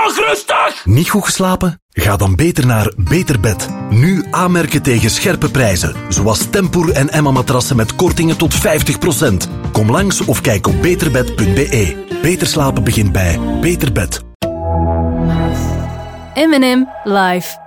toch rustig! Niet goed geslapen? Ga dan beter naar Beter Bed. Nu aanmerken tegen scherpe prijzen. Zoals Tempoer en Emma matrassen met kortingen tot 50%. Kom langs of kijk op beterbed.be. Beter slapen begint bij Beter Bed. M&M live.